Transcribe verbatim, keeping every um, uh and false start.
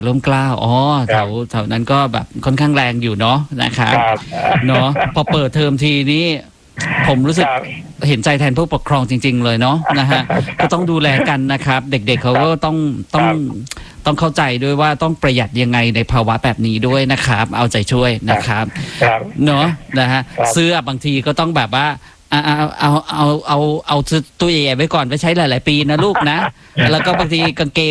ร่มเกล้าอ๋อแถวแถวนั้นก็แบบค่อนข้างแรงอยู่เนาะนะครับเนาะพอเปิดเทอมทีนี้ผมรู้สึกเห็นใจแทนผู้ปกครองจริงๆเลยเนาะนะฮะก็ต้องดูแลกันนะครับ เด็กๆเขาก็ต้องต้องต้องเข้าใจด้วยว่าต้องประหยัดยังไงในภาวะแบบนี้ด้วยนะครับเอาใจช่วยนะครับเนาะนะฮะเสื้อบางทีก็ต้องแบบว่าเอาเอาเอาเอาเอาเอาตัวใหญ่ๆไว้ก่อนไว้ใช้หลายๆปีนะลูกนะแล้วก็บางทีกางเกง